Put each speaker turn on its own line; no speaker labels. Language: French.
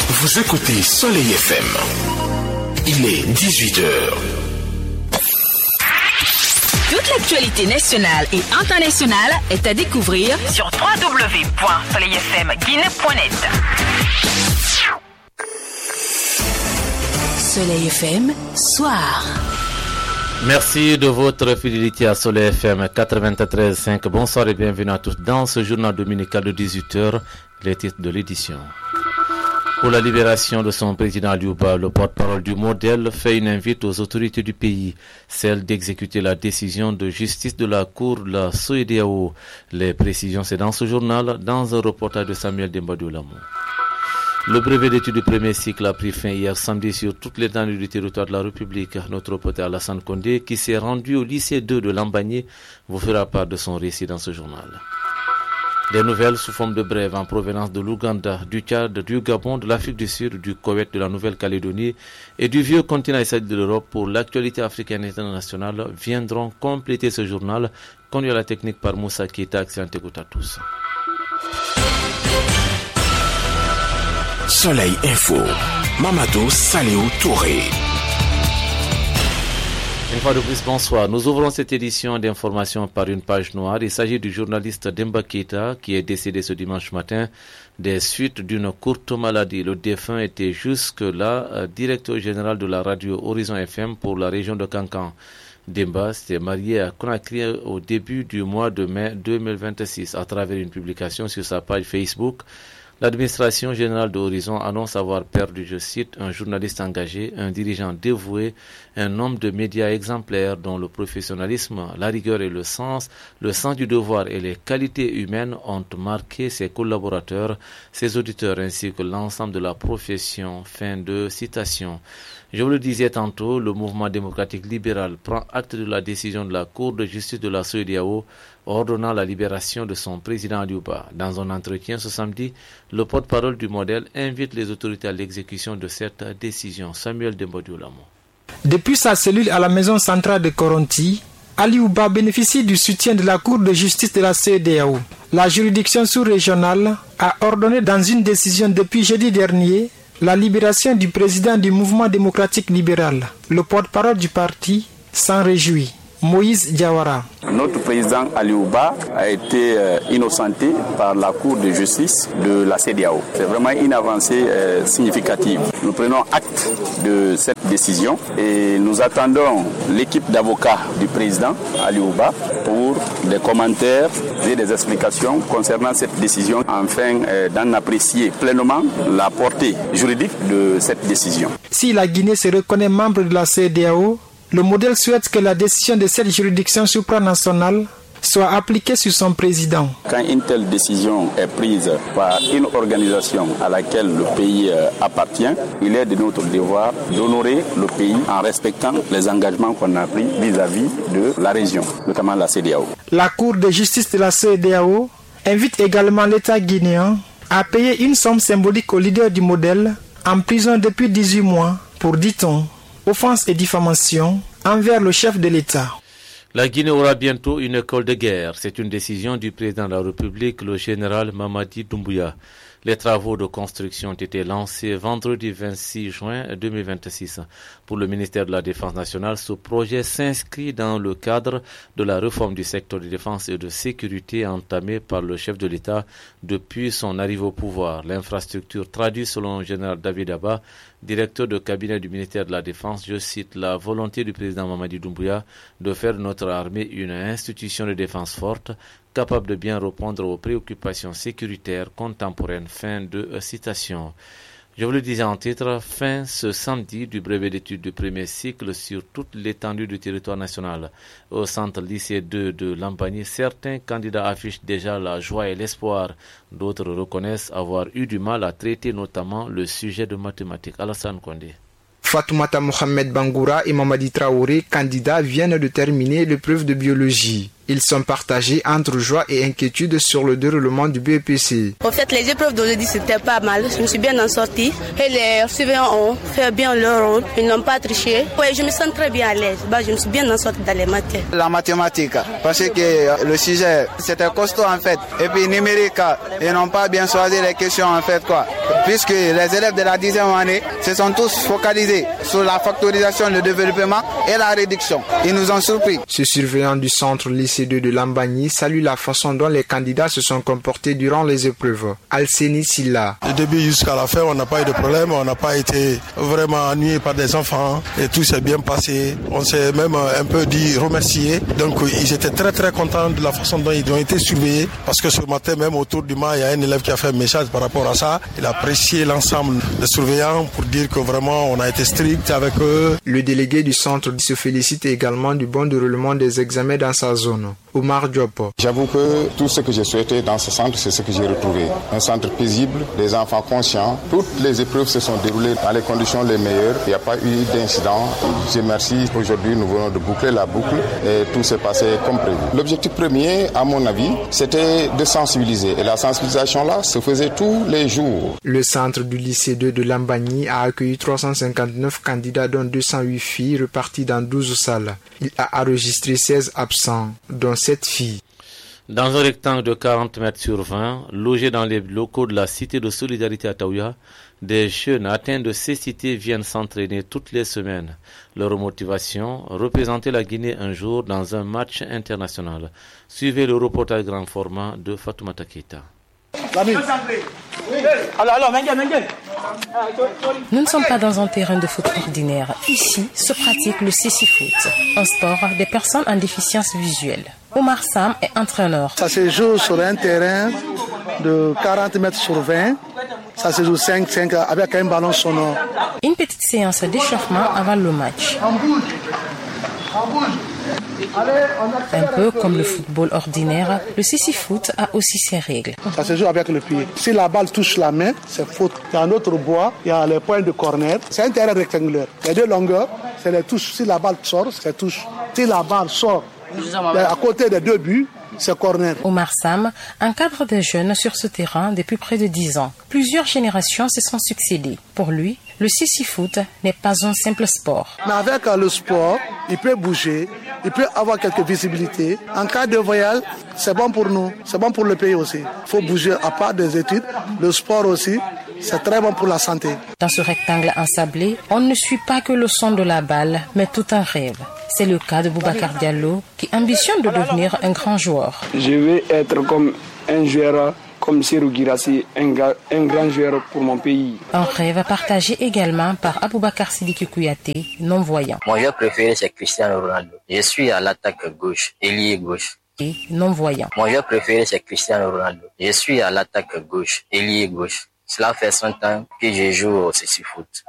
Vous écoutez Soleil FM. Il est 18h.
Toute l'actualité nationale et internationale est à découvrir sur www.soleilfmguinée.net. Soleil FM, soir.
Merci de votre fidélité à Soleil FM 93.5. Bonsoir et bienvenue à tous dans ce journal dominical de 18h, les titres de l'édition. Pour la libération de son président Aliouba, le porte-parole du modèle fait une invite aux autorités du pays, celle d'exécuter la décision de justice de la Cour de la CEDEAO. Les précisions, c'est dans ce journal, dans un reportage de Samuel Dembadou-Lamou. Le brevet d'études du premier cycle a pris fin hier samedi sur toute l'étendue du territoire de la République. Notre reporter Alassane Condé, qui s'est rendu au lycée 2 de Lambagné, vous fera part de son récit dans ce journal. Des nouvelles sous forme de brève en provenance de l'Ouganda, du Tchad, du Gabon, de l'Afrique du Sud, du Koweït, de la Nouvelle-Calédonie et du vieux continent essayé de l'Europe pour l'actualité africaine et internationale viendront compléter ce journal, conduit à la technique par Moussa Keita. Excellent écoute à tous.
Soleil Info, Mamadou Saliou Touré.
Une fois de plus, bonsoir. Nous ouvrons cette édition d'information par une page noire. Il s'agit du journaliste Demba Keita qui est décédé ce dimanche matin des suites d'une courte maladie. Le défunt était jusque-là directeur général de la radio Horizon FM pour la région de Kankan. Demba s'est marié à Conakry au début du mois de mai 2026 à travers une publication sur sa page Facebook. L'administration générale de Horizon annonce avoir perdu, je cite, un journaliste engagé, un dirigeant dévoué, un homme de médias exemplaire dont le professionnalisme, la rigueur et le sens du devoir et les qualités humaines ont marqué ses collaborateurs, ses auditeurs ainsi que l'ensemble de la profession. Fin de citation. Je vous le disais tantôt, le mouvement démocratique libéral prend acte de la décision de la Cour de justice de la CEDEAO ordonnant la libération de son président Aliouba. Dans un entretien ce samedi, le porte-parole du modèle invite les autorités à l'exécution de cette décision. Samuel Dembadou-Lamou.
Depuis sa cellule à la maison centrale de Koronti, Aliouba bénéficie du soutien de la Cour de justice de la CEDEAO. La juridiction sous-régionale a ordonné dans une décision depuis jeudi dernier la libération du président du mouvement démocratique libéral. Le porte-parole du parti s'en réjouit. Moïse Diawara.
Notre président Aliouba a été innocenté par la Cour de justice de la CEDEAO. C'est vraiment une avancée significative. Nous prenons acte de cette décision et nous attendons l'équipe d'avocats du président Aliouba pour des commentaires et des explications concernant cette décision afin d'en apprécier pleinement la portée juridique de cette décision.
Si la Guinée se reconnaît membre de la CEDEAO, le modèle souhaite que la décision de cette juridiction supranationale soit appliquée sur son président.
Quand une telle décision est prise par une organisation à laquelle le pays appartient, il est de notre devoir d'honorer le pays en respectant les engagements qu'on a pris vis-à-vis de la région, notamment la CEDEAO.
La Cour de justice de la CEDEAO invite également l'État guinéen à payer une somme symbolique au leader du modèle en prison depuis 18 mois pour, dit-on, offense et diffamation envers le chef de l'État.
La Guinée aura bientôt une école de guerre. C'est une décision du président de la République, le général Mamadi Doumbouya. Les travaux de construction ont été lancés vendredi 26 juin 2026. Pour le ministère de la Défense nationale, ce projet s'inscrit dans le cadre de la réforme du secteur de défense et de sécurité entamée par le chef de l'État depuis son arrivée au pouvoir. L'infrastructure traduit, selon le général David Abba, directeur de cabinet du ministère de la Défense, je cite, la volonté du président Mamadi Doumbouya de faire de notre armée une institution de défense forte, capable de bien répondre aux préoccupations sécuritaires contemporaines. Fin de citation. Je vous le disais en titre, fin ce samedi du brevet d'études du premier cycle sur toute l'étendue du territoire national. Au centre lycée 2 de Lambagné, certains candidats affichent déjà la joie et l'espoir. D'autres reconnaissent avoir eu du mal à traiter notamment le sujet de mathématiques. Alassane Condé.
Fatoumata Mohamed Bangoura et Mamadi Traoré, candidats, viennent de terminer l'épreuve de biologie.
Ils sont partagés entre joie et inquiétude sur le déroulement du BEPC.
En fait, les épreuves d'aujourd'hui, c'était pas mal. Je me suis bien en sortie. Et les surveillants ont fait bien leur rôle. Ils n'ont pas triché. Oui, je me sens très bien à l'aise. Je me suis bien en sortie dans les matières.
La mathématique, parce que le sujet, c'était costaud en fait. Et puis numérique, ils n'ont pas bien choisi les questions en fait quoi. Puisque les élèves de la 10e année se sont tous focalisés sur la factorisation, le développement et la réduction. Ils nous ont surpris.
Ce surveillant du centre lycée 2 de Lambagny salue la façon dont les candidats se sont comportés durant les épreuves. Alceni Silla.
Du début jusqu'à la fin, on n'a pas eu de problème, on n'a pas été vraiment ennuyé par des enfants et tout s'est bien passé. On s'est même un peu dit remercier. Donc ils étaient très très contents de la façon dont ils ont été surveillés parce que ce matin même autour du mât, il y a un élève qui a fait un message par rapport à ça. Il a apprécié l'ensemble des surveillants pour dire que vraiment on a été strict avec eux.
Le délégué du centre se félicite également du bon déroulement des examens dans sa zone. Omar Diop.
J'avoue que tout ce que j'ai souhaité dans ce centre, c'est ce que j'ai retrouvé. Un centre paisible, des enfants conscients. Toutes les épreuves se sont déroulées dans les conditions les meilleures. Il n'y a pas eu d'incident. Je remercie. Aujourd'hui, nous venons de boucler la boucle et tout s'est passé comme prévu. L'objectif premier, à mon avis, c'était de sensibiliser. Et la sensibilisation là se faisait tous les jours.
Le centre du lycée 2 de Lambagny a accueilli 359 candidats dont 208 filles reparties dans 12 salles. Il a enregistré 16 absents, dont 7 filles.
Dans un rectangle de 40 mètres sur 20, logé dans les locaux de la Cité de Solidarité à Taouya, des jeunes atteints de cécité viennent s'entraîner toutes les semaines. Leur motivation, représenter la Guinée un jour dans un match international. Suivez le reportage grand format de Fatoumata Keita.
Nous ne sommes pas dans un terrain de foot ordinaire. Ici se pratique le cécifoot, un sport des personnes en déficience visuelle. Omar Sam est entraîneur.
Ça se joue sur un terrain de 40 mètres sur 20. Ça se joue 5-5 avec un ballon sonore.
Une petite séance d'échauffement avant le match. Un peu comme le football ordinaire, le cécifoot a aussi ses règles.
Ça se joue avec le pied. Si la balle touche la main, c'est faute. Il y a un autre bois, il y a les points de corner. C'est un terrain rectangulaire. Les deux longueurs, c'est les touches. Si la balle sort, c'est touche. Si la balle sort à côté des deux buts, c'est corner.
Omar Sam encadre des jeunes sur ce terrain depuis près de 10 ans. Plusieurs générations se sont succédées. Pour lui, le cécifoot n'est pas un simple sport.
Mais avec le sport, il peut bouger, il peut avoir quelques visibilités. En cas de voyage, c'est bon pour nous, c'est bon pour le pays aussi. Il faut bouger à part des études. Le sport aussi, c'est très bon pour la santé.
Dans ce rectangle ensablé, on ne suit pas que le son de la balle, mais tout un rêve. C'est le cas de Boubacar Diallo qui ambitionne de devenir un grand joueur.
Je vais être comme un joueur, comme Serou Girassi, un grand joueur pour mon pays.
Un rêve partagé également par Aboubakar Sidiki Kouyaté, non-voyant.
Mon joueur préféré, c'est Cristiano Ronaldo. Je suis à l'attaque gauche, ailier gauche.
Et non-voyant.
Mon joueur préféré, c'est Cristiano Ronaldo. Je suis à l'attaque gauche, ailier gauche. Cela fait 100 ans que je joue au cécifoot.